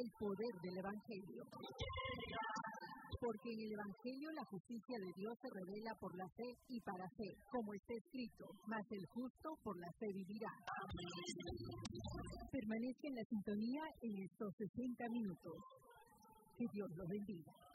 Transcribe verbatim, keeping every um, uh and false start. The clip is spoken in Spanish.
El poder del Evangelio. Porque en el Evangelio la justicia de Dios se revela por la fe y para fe, como está escrito, mas el justo por la fe vivirá. Permanezca en la sintonía en estos sesenta minutos. Que Dios lo bendiga.